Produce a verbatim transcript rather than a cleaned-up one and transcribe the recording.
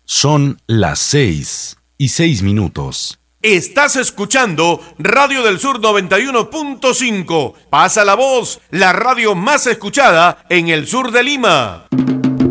Son las seis y seis minutos. Estás escuchando Radio del Sur noventa y uno punto cinco. Pasa la voz, la radio más escuchada en el sur de Lima.